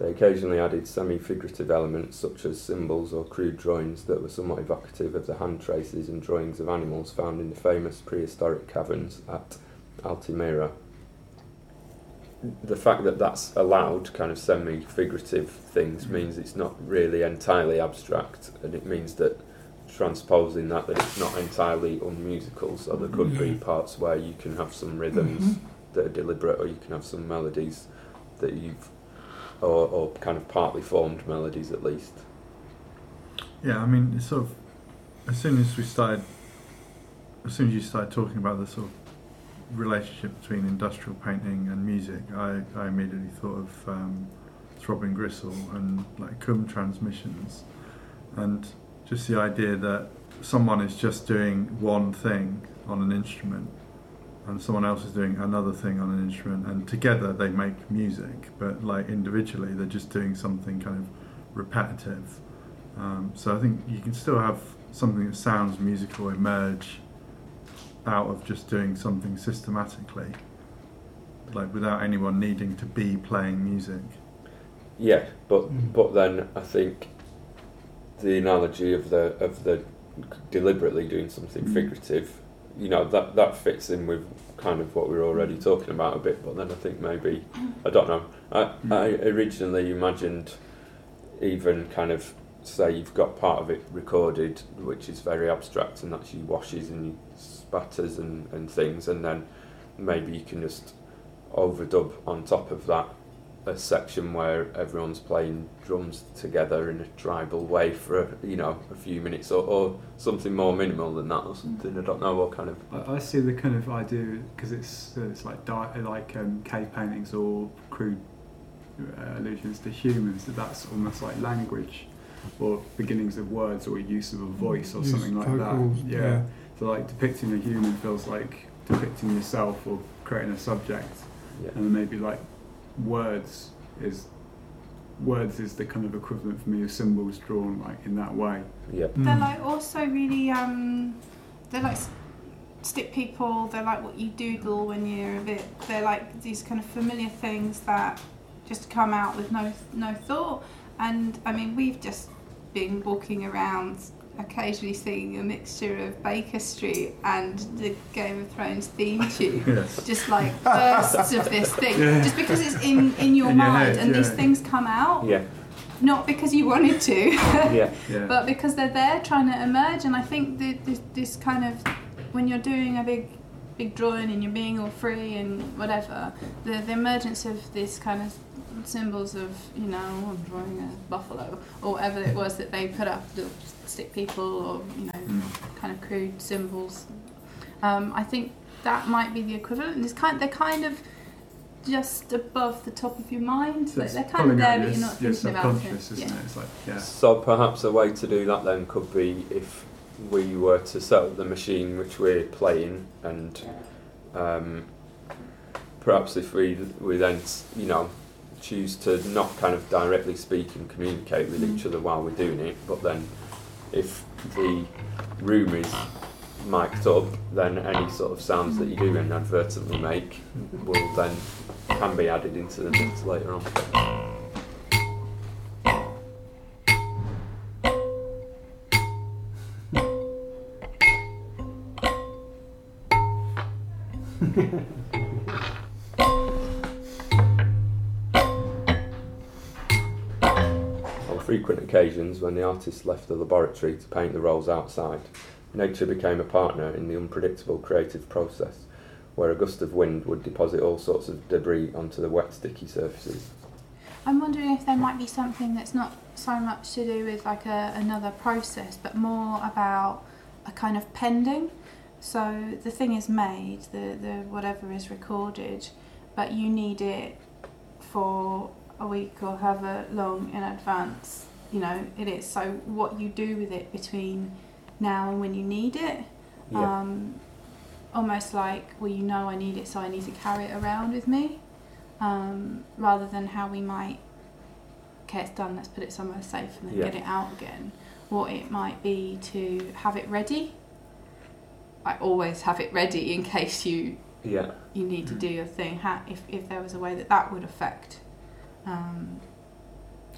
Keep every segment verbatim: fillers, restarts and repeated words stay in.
They occasionally added semi-figurative elements such as symbols or crude drawings that were somewhat evocative of the hand traces and drawings of animals found in the famous prehistoric caverns at Altamira. The fact that that's allowed, kind of semi-figurative things, means it's not really entirely abstract, and it means that transposing that, that it's not entirely unmusical, so there could be parts where you can have some rhythms mm-hmm. that are deliberate, or you can have some melodies that you've Or, or kind of partly formed melodies at least. Yeah, I mean, it's sort of, as soon as we started, as soon as you started talking about the sort of relationship between industrial painting and music, I, I immediately thought of um, Throbbing Gristle and like Cum transmissions, and just the idea that someone is just doing one thing on an instrument and someone else is doing another thing on an instrument, and together they make music, but like individually they're just doing something kind of repetitive. Um, so I think you can still have something that sounds musical emerge out of just doing something systematically, like without anyone needing to be playing music. Yeah, but mm. but then I think the analogy of the of the deliberately doing something mm. figurative, you know, that that fits in with kind of what we were already talking about a bit. But then I think maybe, I don't know, I, mm. I originally imagined even kind of, say you've got part of it recorded which is very abstract and that's you washes and you spatters and, and things, and then maybe you can just overdub on top of that a section where everyone's playing drums together in a tribal way for a, you know, a few minutes, or, or something more minimal than that or something. I don't know what kind of. I, I see the kind of idea, because it's uh, it's like di- like um, cave paintings or crude uh, allusions to humans. That that's almost like language, or beginnings of words, or use of a voice, or Use something like vocals, that. Yeah. yeah. So like depicting a human feels like depicting yourself or creating a subject, Yeah. and maybe like. Words is words is the kind of equivalent for me of symbols drawn like in that way. Yeah. Mm. They're like also really um, they're like stick people. They're like what you doodle when you're a bit. They're like these kind of familiar things that just come out with no no thought. And I mean, we've just been walking around, occasionally singing a mixture of Baker Street and the Game of Thrones theme tune, Yes. just like bursts of this thing, yeah. just because it's in, in your in your mind, head, and yeah. these things come out, Yeah. not because you wanted to, Yeah. Yeah. but because they're there trying to emerge. And I think the, this, this kind of, when you're doing a big big drawing and you're being all free and whatever, the, the emergence of this kind of symbols of, you know, I'm drawing a buffalo or whatever it was that they put up, the stick people, or, you know, mm. kind of crude symbols. Um, I think that might be the equivalent. And it's kind, they're kind of just above the top of your mind. So like they're kind of there, but your, you're not your thinking about it. subconscious, isn't Yeah. it? It's like, yeah. So perhaps a way to do that then could be if we were to set up the machine which we're playing, and um, perhaps if we we then, you know, choose to not kind of directly speak and communicate with mm. each other while we're doing it, but then if the room is mic'd up, then any sort of sounds that you do inadvertently make will then can be added into the mix later on. On frequent occasions, when the artist left the laboratory to paint the rolls outside, nature became a partner in the unpredictable creative process, where a gust of wind would deposit all sorts of debris onto the wet, sticky surfaces. I'm wondering if there might be something that's not so much to do with like a, another process, but more about a kind of pending. So the thing is made, the, the whatever is recorded, but you need it for a week or however long in advance, you know, it is. So what you do with it between now and when you need it, Yeah. um, almost like, well, you know I need it, so I need to carry it around with me, um, rather than how we might, okay, it's done, let's put it somewhere safe and then Yeah. get it out again. What it might be to have it ready. I always have it ready in case you Yeah. you need to do your thing. How, if if there was a way that that would affect um,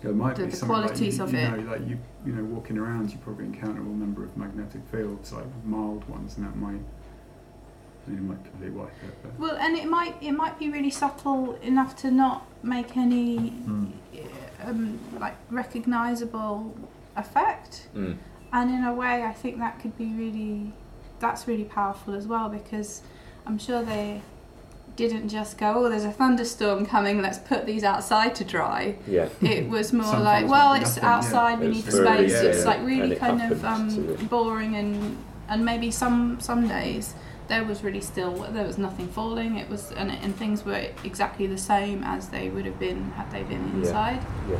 There might the, be the something qualities like, of you, you it. know, like you, you know, walking around, you probably encounter a number of magnetic fields, like mild ones, and that might, you might completely wipe it. But Well, and it might it might be really subtle enough to not make any Mm. um, like recognisable effect. Mm. And in a way, I think that could be really, that's really powerful as well, because I'm sure they didn't just go, oh, there's a thunderstorm coming, let's put these outside to dry. Yeah. It was more Sometimes like, might well, be it's nothing, yeah. outside, we It's need the very- space. yeah, It's yeah. like And really it kind of happens um, to- boring, and and maybe some some days there was really still, there was nothing falling. It was, and, and things were exactly the same as they would have been had they been Yeah. inside. Yeah.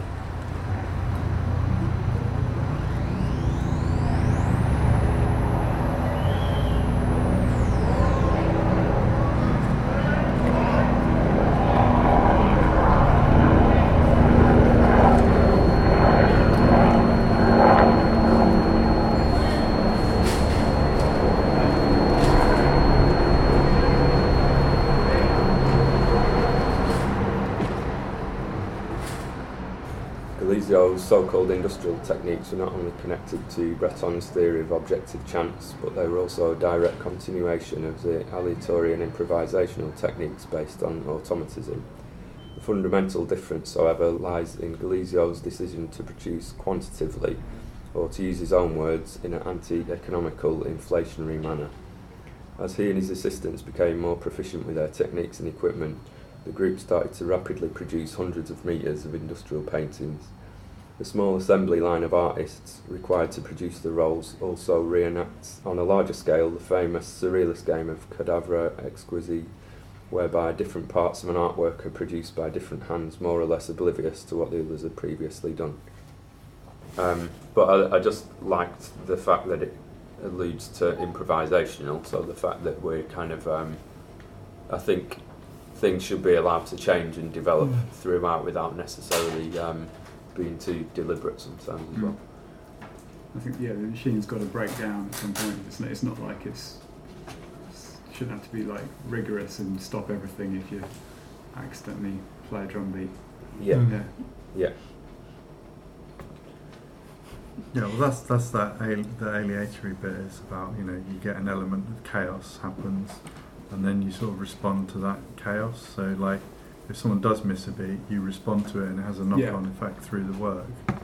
Galeazio's so-called industrial techniques were not only connected to Breton's theory of objective chance, but they were also a direct continuation of the aleatory and improvisational techniques based on automatism. The fundamental difference, however, lies in Galeazio's decision to produce quantitatively, or to use his own words, in an anti-economical, inflationary manner. As he and his assistants became more proficient with their techniques and equipment, the group started to rapidly produce hundreds of metres of industrial paintings. The small assembly line of artists required to produce the rolls also reenacts on a larger scale the famous surrealist game of cadavre exquisite, whereby different parts of an artwork are produced by different hands more or less oblivious to what the others had previously done. Um, but I, I just liked the fact that it alludes to improvisational, so the fact that we're kind of, um, I think, things should be allowed to change and develop Mm. throughout without necessarily um, being too deliberate sometimes as Mm. well. I think yeah, the machine's got to break down at some point. It's not, it's not like it's, it's it shouldn't have to be like rigorous and stop everything if you accidentally play a drum beat. Yeah, Mm. Yeah. yeah, Yeah, well, that's that's that al- the aleatory bit is about, you know, you get an element of chaos happens, and then you sort of respond to that chaos. So, like, if someone does miss a beat, you respond to it, and it has a knock-on effect through the work.